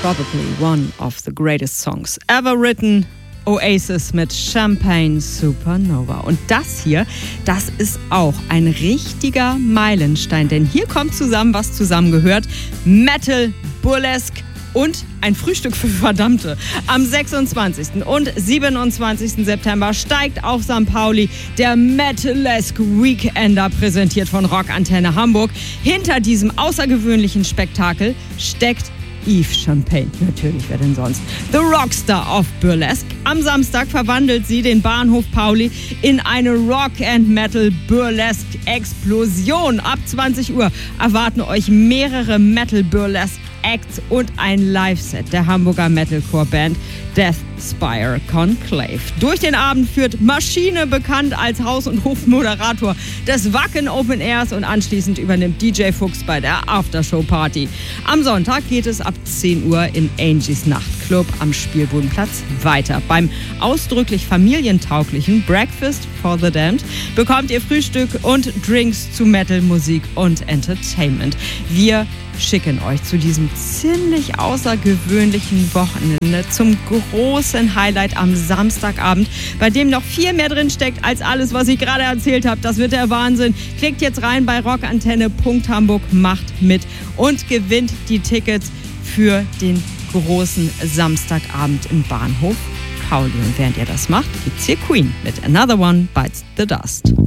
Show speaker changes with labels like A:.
A: Probably one of the greatest songs ever written. Oasis mit Champagne Supernova. Und das hier, das ist auch ein richtiger Meilenstein, denn hier kommt zusammen, was zusammengehört. Metal, Burlesque und ein Frühstück für Verdammte. Am 26. und 27. September steigt auf St. Pauli der Metalesque Weekender, präsentiert von Rockantenne Hamburg. Hinter diesem außergewöhnlichen Spektakel steckt Eve Champagne, natürlich, wer denn sonst? The Rockstar of Burlesque. Am Samstag verwandelt sie den Bahnhof Pauli in eine Rock-and-Metal-Burlesque-Explosion. Ab 20 Uhr erwarten euch mehrere Metal-Burlesque-Acts und ein Live-Set der Hamburger Metalcore-Band Deathspire Conclave. Durch den Abend führt Maschine, bekannt als Haus- und Hofmoderator des Wacken Open Airs, und anschließend übernimmt DJ Fuchs bei der Aftershow-Party. Am Sonntag geht es ab 10 Uhr in Angies Nachtclub am Spielbodenplatz weiter. Beim ausdrücklich familientauglichen Breakfast for the Damned bekommt ihr Frühstück und Drinks zu Metal, Musik und Entertainment. Wir schicken euch zu diesem ziemlich außergewöhnlichen Wochenende zum großen Highlight am Samstagabend, bei dem noch viel mehr drin steckt als alles, was ich gerade erzählt habe. Das wird der Wahnsinn. Klickt jetzt rein bei rockantenne.hamburg, macht mit und gewinnt die Tickets für den großen Samstagabend im Bahnhof Pauli. Und während ihr das macht, gibt's hier Queen mit Another One Bites the Dust.